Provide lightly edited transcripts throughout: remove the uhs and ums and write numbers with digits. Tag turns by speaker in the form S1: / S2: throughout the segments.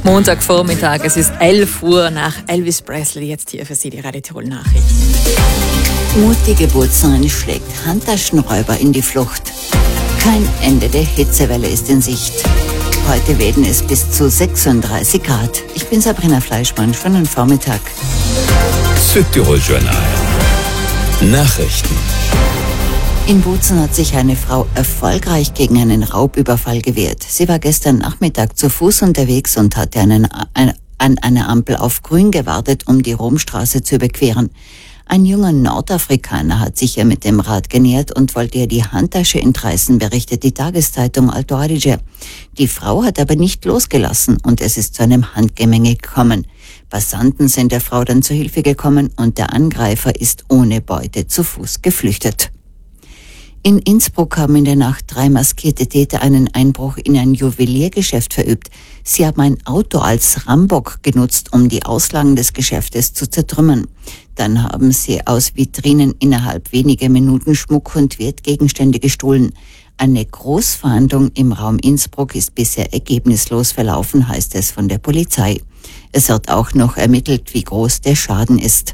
S1: Montagvormittag, es ist 11 Uhr nach Elvis Presley. Jetzt hier für Sie die Radio Tirol Nachrichten.
S2: Mutige Bozerin schlägt Handtaschenräuber in die Flucht. Kein Ende der Hitzewelle ist in Sicht. Heute werden es bis zu 36 Grad. Ich bin Sabrina Fleischmann, schönen Vormittag.
S3: Südtirol Journal. Nachrichten.
S2: In Bozen hat sich eine Frau erfolgreich gegen einen Raubüberfall gewehrt. Sie war gestern Nachmittag zu Fuß unterwegs und hatte an einer Ampel auf Grün gewartet, um die Romstraße zu überqueren. Ein junger Nordafrikaner hat sich ihr mit dem Rad genähert und wollte ihr die Handtasche entreißen, berichtet die Tageszeitung Alto Adige. Die Frau hat aber nicht losgelassen und es ist zu einem Handgemenge gekommen. Passanten sind der Frau dann zu Hilfe gekommen und der Angreifer ist ohne Beute zu Fuß geflüchtet. In Innsbruck haben in der Nacht 3 maskierte Täter einen Einbruch in ein Juweliergeschäft verübt. Sie haben ein Auto als Rambock genutzt, um die Auslagen des Geschäftes zu zertrümmern. Dann haben sie aus Vitrinen innerhalb weniger Minuten Schmuck und Wertgegenstände gestohlen. Eine Großfahndung im Raum Innsbruck ist bisher ergebnislos verlaufen, heißt es von der Polizei. Es wird auch noch ermittelt, wie groß der Schaden ist.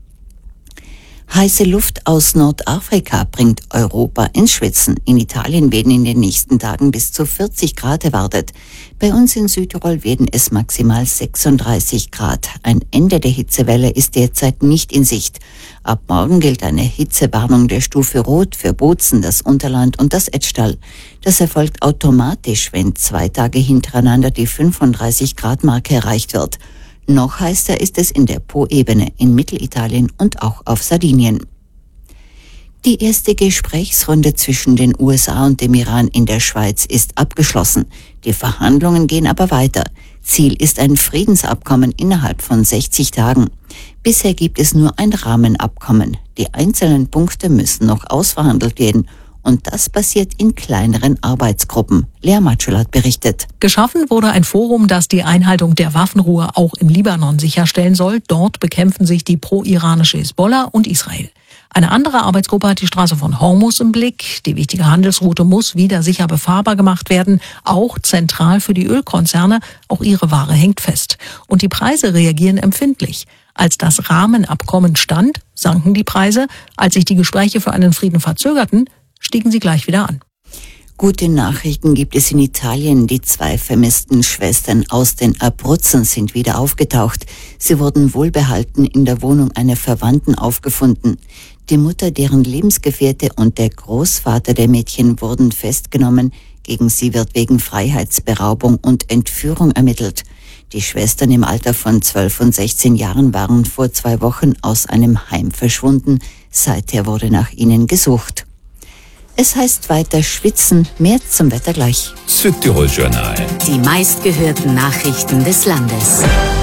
S2: Heiße Luft aus Nordafrika bringt Europa ins Schwitzen. In Italien werden in den nächsten Tagen bis zu 40 Grad erwartet. Bei uns in Südtirol werden es maximal 36 Grad. Ein Ende der Hitzewelle ist derzeit nicht in Sicht. Ab morgen gilt eine Hitzewarnung der Stufe Rot für Bozen, das Unterland und das Etschtal. Das erfolgt automatisch, wenn 2 Tage hintereinander die 35-Grad-Marke erreicht wird. Noch heißer ist es in der Po-Ebene, in Mittelitalien und auch auf Sardinien. Die erste Gesprächsrunde zwischen den USA und dem Iran in der Schweiz ist abgeschlossen. Die Verhandlungen gehen aber weiter. Ziel ist ein Friedensabkommen innerhalb von 60 Tagen. Bisher gibt es nur ein Rahmenabkommen. Die einzelnen Punkte müssen noch ausverhandelt werden. Und das passiert in kleineren Arbeitsgruppen. Lea Matschel hat berichtet.
S4: Geschaffen wurde ein Forum, das die Einhaltung der Waffenruhe auch im Libanon sicherstellen soll. Dort bekämpfen sich die pro-iranische Hisbollah und Israel. Eine andere Arbeitsgruppe hat die Straße von Hormuz im Blick. Die wichtige Handelsroute muss wieder sicher befahrbar gemacht werden, auch zentral für die Ölkonzerne. Auch ihre Ware hängt fest. Und die Preise reagieren empfindlich. Als das Rahmenabkommen stand, sanken die Preise. Als sich die Gespräche für einen Frieden verzögerten, stiegen sie gleich wieder an.
S2: Gute Nachrichten gibt es in Italien. Die 2 vermissten Schwestern aus den Abruzzen sind wieder aufgetaucht. Sie wurden wohlbehalten in der Wohnung einer Verwandten aufgefunden. Die Mutter, deren Lebensgefährte und der Großvater der Mädchen wurden festgenommen. Gegen sie wird wegen Freiheitsberaubung und Entführung ermittelt. Die Schwestern im Alter von 12 und 16 Jahren waren vor 2 Wochen aus einem Heim verschwunden. Seither wurde nach ihnen gesucht. Es heißt weiter schwitzen, mehr zum Wetter gleich.
S3: Südtirol Journal.
S5: Die meistgehörten Nachrichten des Landes.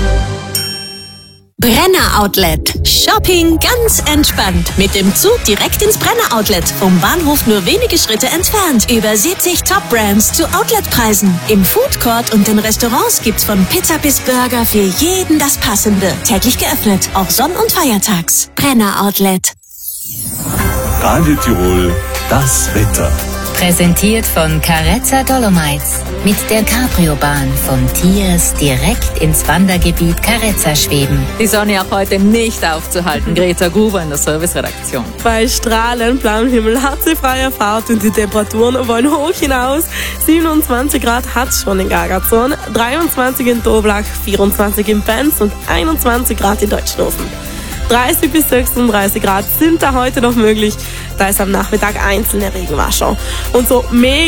S5: Brenner Outlet. Shopping ganz entspannt. Mit dem Zug direkt ins Brenner Outlet. Vom Bahnhof nur wenige Schritte entfernt. Über 70 Top-Brands zu Outletpreisen. Im Food Court und den Restaurants gibt's von Pizza bis Burger für jeden das Passende. Täglich geöffnet, auch Sonn- und Feiertags. Brenner Outlet.
S3: Radio Tirol, das Wetter.
S6: Präsentiert von Carezza Dolomites. Mit der Cabrio-Bahn von Tiers direkt ins Wandergebiet Carezza schweben.
S1: Die Sonne auch heute nicht aufzuhalten. Greta Gruber in der Serviceredaktion.
S7: Bei strahlend blauem Himmel hat sie freie Fahrt und die Temperaturen wollen hoch hinaus. 27 Grad hat es schon in Gargazon, 23 in Toblach, 24 in Benz und 21 Grad in Deutschnofen. 30 bis 36 Grad sind da heute noch möglich. Da ist am Nachmittag einzelne Regenwasser. Und so mega